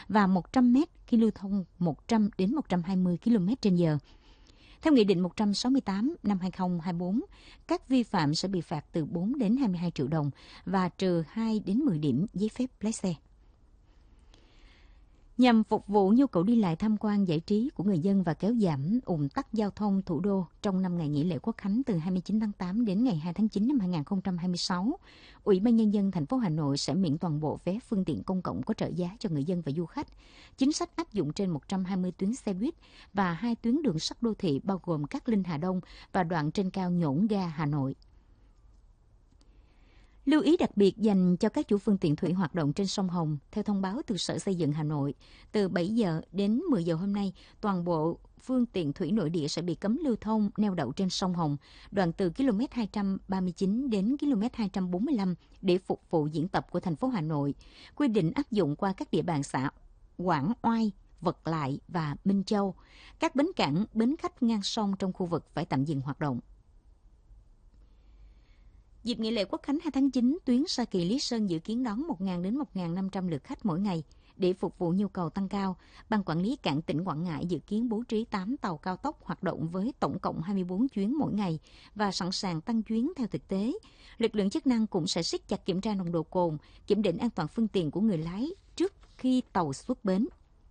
và 100 m khi lưu thông 100 đến 120 km/h. Theo Nghị định 168 năm 2024, các vi phạm sẽ bị phạt từ 4 đến 22 triệu đồng và trừ 2 đến 10 điểm giấy phép lái xe. Nhằm phục vụ nhu cầu đi lại tham quan giải trí của người dân và kéo giảm ùn tắc giao thông thủ đô trong 5 ngày nghỉ lễ Quốc khánh từ 29 tháng 8 đến ngày 2 tháng 9 năm 2026, Ủy ban Nhân dân thành phố Hà Nội sẽ miễn toàn bộ vé phương tiện công cộng có trợ giá cho người dân và du khách. Chính sách áp dụng trên 120 tuyến xe buýt và 2 tuyến đường sắt đô thị bao gồm Cát Linh Hà Đông và đoạn trên cao Nhổn Ga Hà Nội. Lưu ý đặc biệt dành cho các chủ phương tiện thủy hoạt động trên sông Hồng. Theo thông báo từ Sở Xây dựng Hà Nội, từ 7 giờ đến 10 giờ hôm nay, toàn bộ phương tiện thủy nội địa sẽ bị cấm lưu thông neo đậu trên sông Hồng, đoạn từ km 239 đến km 245 để phục vụ diễn tập của thành phố Hà Nội. Quy định áp dụng qua các địa bàn xã Quảng Oai, Vật Lại và Minh Châu. Các bến cảng, bến khách ngang sông trong khu vực phải tạm dừng hoạt động. Dịp nghỉ lễ Quốc khánh 2 tháng 9, tuyến Sa Kỳ Lý Sơn dự kiến đón 1.000 đến 1.500 lượt khách mỗi ngày. Để phục vụ nhu cầu tăng cao, Ban Quản lý Cảng tỉnh Quảng Ngãi dự kiến bố trí 8 tàu cao tốc hoạt động với tổng cộng 24 chuyến mỗi ngày và sẵn sàng tăng chuyến theo thực tế. Lực lượng chức năng cũng sẽ siết chặt kiểm tra nồng độ cồn, kiểm định an toàn phương tiện của người lái trước khi tàu xuất bến.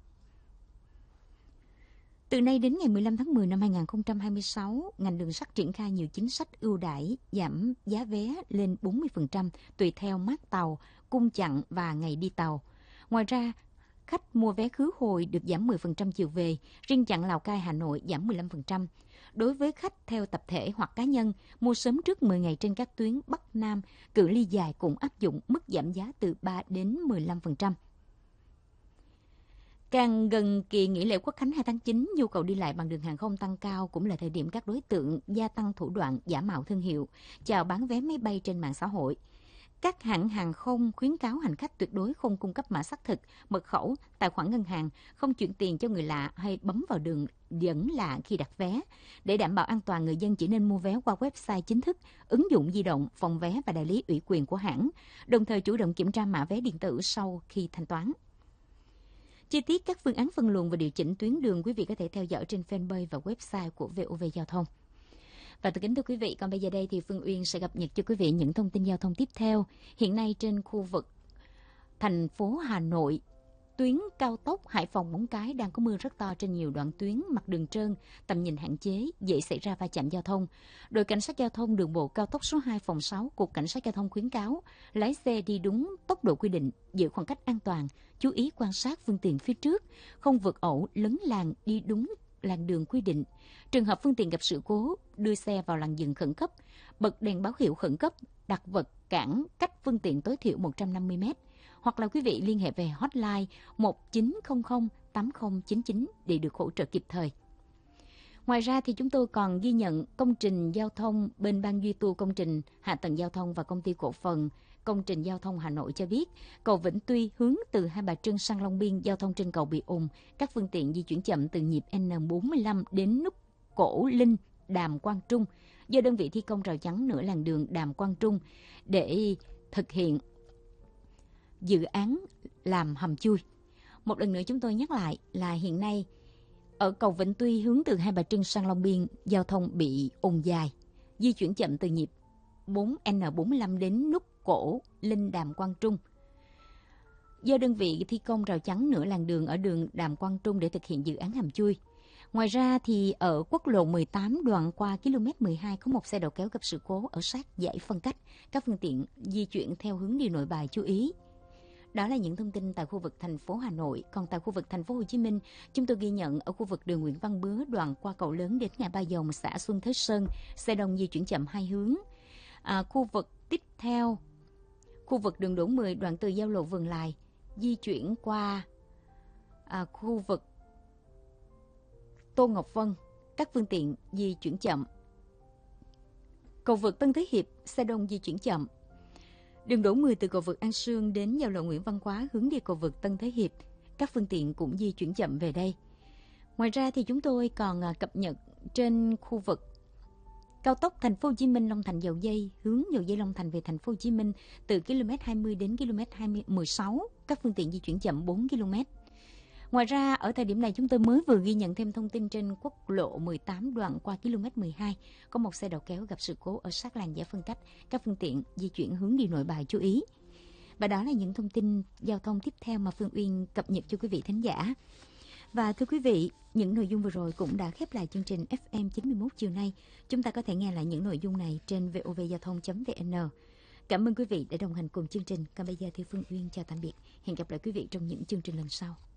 Từ nay đến ngày 15 tháng 10 năm 2026, ngành đường sắt triển khai nhiều chính sách ưu đãi giảm giá vé lên 40% tùy theo mác tàu, cung chặng và ngày đi tàu. Ngoài ra, khách mua vé khứ hồi được giảm 10% chiều về, riêng chặng Lào Cai Hà Nội giảm 15%. Đối với khách theo tập thể hoặc cá nhân, mua sớm trước 10 ngày trên các tuyến Bắc Nam, cự ly dài cũng áp dụng mức giảm giá từ 3 đến 15%. Càng gần kỳ nghỉ lễ Quốc khánh 2 tháng 9, nhu cầu đi lại bằng đường hàng không tăng cao cũng là thời điểm các đối tượng gia tăng thủ đoạn giả mạo thương hiệu, chào bán vé máy bay trên mạng xã hội. Các hãng hàng không khuyến cáo hành khách tuyệt đối không cung cấp mã xác thực, mật khẩu, tài khoản ngân hàng, không chuyển tiền cho người lạ hay bấm vào đường dẫn lạ khi đặt vé. Để đảm bảo an toàn, người dân chỉ nên mua vé qua website chính thức, ứng dụng di động, phòng vé và đại lý ủy quyền của hãng, đồng thời chủ động kiểm tra mã vé điện tử sau khi thanh toán. Chi tiết các phương án phân luồng và điều chỉnh tuyến đường quý vị có thể theo dõi trên fanpage và website của VOV Giao thông. Và kính thưa quý vị, còn bây giờ đây thì Phương Uyên sẽ cập nhật cho quý vị những thông tin giao thông tiếp theo. Hiện nay trên khu vực thành phố Hà Nội, tuyến cao tốc Hải Phòng - Móng Cái đang có mưa rất to trên nhiều đoạn tuyến, mặt đường trơn, tầm nhìn hạn chế, dễ xảy ra va chạm giao thông. Đội Cảnh sát Giao thông Đường bộ Cao tốc số 2 phòng 6, Cục Cảnh sát Giao thông khuyến cáo lái xe đi đúng tốc độ quy định, giữ khoảng cách an toàn, chú ý quan sát phương tiện phía trước, không vượt ẩu, lấn làn, đi đúng làn đường quy định. Trường hợp phương tiện gặp sự cố, đưa xe vào làn dừng khẩn cấp, bật đèn báo hiệu khẩn cấp, đặt vật cản cách phương tiện tối thiểu 150 m. Hoặc là quý vị liên hệ về hotline 1900 8099 để được hỗ trợ kịp thời. Ngoài ra thì chúng tôi còn ghi nhận công trình giao thông bên Ban duy tu công trình hạ tầng giao thông và Công ty cổ phần Công trình Giao thông Hà Nội cho biết, cầu Vĩnh Tuy hướng từ Hai Bà Trưng sang Long Biên, giao thông trên cầu bị ùn, các phương tiện di chuyển chậm từ nhịp N45 đến nút Cổ Linh, Đàm Quang Trung, do đơn vị thi công rào chắn nửa làn đường Đàm Quang Trung để thực hiện dự án làm hầm chui. Một lần nữa chúng tôi nhắc lại là hiện nay ở cầu Vĩnh Tuy hướng từ Hai Bà Trưng sang Long Biên, giao thông bị ùn dài, di chuyển chậm từ nhịp 4N45 đến nút Cổ Linh, Đàm Quang Trung, do đơn vị thi công rào chắn nửa làn đường ở đường Đàm Quang Trung để thực hiện dự án hầm chui. Ngoài ra thì ở quốc lộ 18 đoạn qua km 12 có một xe đầu kéo gặp sự cố ở sát dải phân cách, các phương tiện di chuyển theo hướng đi Nội Bài chú ý. Đó là những thông tin tại khu vực thành phố Hà Nội. Còn tại khu vực thành phố Hồ Chí Minh, chúng tôi ghi nhận ở khu vực đường Nguyễn Văn Bứa đoạn qua cầu lớn đến ngã Ba Dòng, xã Xuân Thới Sơn, xe đông di chuyển chậm hai hướng. Khu vực tiếp theo, khu vực đường Đỗ 10 đoạn từ giao lộ Vườn Lài di chuyển qua khu vực Tô Ngọc Vân, các phương tiện di chuyển chậm. Cầu vượt Tân Thế Hiệp, xe đông di chuyển chậm. Đường Đỗ 10 từ cầu vượt An Sương đến giao lộ Nguyễn Văn Quá hướng đi cầu vượt Tân Thế Hiệp, các phương tiện cũng di chuyển chậm về đây. Ngoài ra thì chúng tôi còn cập nhật trên khu vực cao tốc Thành phố Hồ Chí Minh Long Thành Dầu Dây hướng Dầu Dây Long Thành về Thành phố Hồ Chí Minh từ km 20 đến km 16, các phương tiện di chuyển chậm 4 km. Ngoài ra, ở thời điểm này chúng tôi mới vừa ghi nhận thêm thông tin trên quốc lộ 18 đoạn qua km 12, có một xe đầu kéo gặp sự cố ở sát làn giải phân cách, các phương tiện di chuyển hướng đi Nội Bài chú ý. Và đó là những thông tin giao thông tiếp theo mà Phương Uyên cập nhật cho quý vị thính giả. Và thưa quý vị, những nội dung vừa rồi cũng đã khép lại chương trình FM 91 chiều nay. Chúng ta có thể nghe lại những nội dung này trên vovgiao thông.vn. Cảm ơn quý vị đã đồng hành cùng chương trình. Còn bây giờ thì Phương Uyên chào tạm biệt. Hẹn gặp lại quý vị trong những chương trình lần sau.